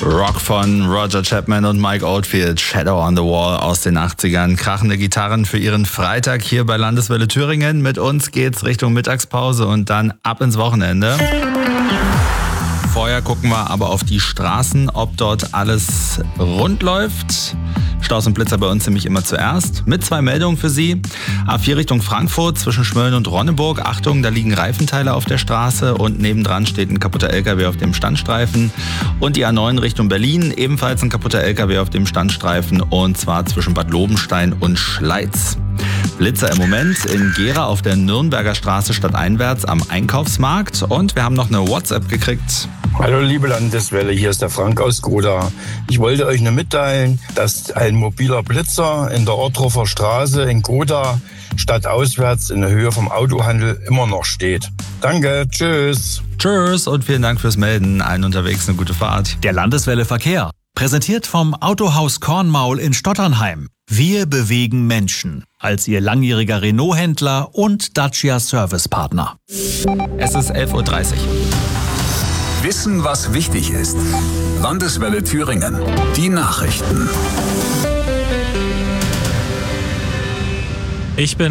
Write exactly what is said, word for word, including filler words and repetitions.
Rock von Roger Chapman und Mike Oldfield, Shadow on the Wall aus den achtzigern. Krachende Gitarren für Ihren Freitag hier bei Landeswelle Thüringen. Mit uns geht's Richtung Mittagspause und dann ab ins Wochenende. Vorher gucken wir aber auf die Straßen, ob dort alles rund läuft. Staus und Blitzer bei uns nämlich immer zuerst. Mit zwei Meldungen für Sie. A vier Richtung Frankfurt zwischen Schmölln und Ronneburg. Achtung, da liegen Reifenteile auf der Straße und nebendran steht ein kaputter L K W auf dem Standstreifen. Und die A neun Richtung Berlin, ebenfalls ein kaputter L K W auf dem Standstreifen und zwar zwischen Bad Lobenstein und Schleiz. Blitzer im Moment in Gera auf der Nürnberger Straße stadteinwärts am Einkaufsmarkt. Und wir haben noch eine WhatsApp gekriegt. Hallo liebe Landeswelle, hier ist der Frank aus Goda. Ich wollte euch nur mitteilen, dass ein mobiler Blitzer in der Ortruffer Straße in Goda stadtauswärts in der Höhe vom Autohandel immer noch steht. Danke, tschüss. Tschüss und vielen Dank fürs Melden. Allen unterwegs eine gute Fahrt. Der Landeswelle Verkehr, präsentiert vom Autohaus Kornmaul in Stotternheim. Wir bewegen Menschen als Ihr langjähriger Renault-Händler und Dacia-Service-Partner. Es ist elf Uhr dreißig. Wissen, was wichtig ist. Landeswelle Thüringen. Die Nachrichten. Ich bin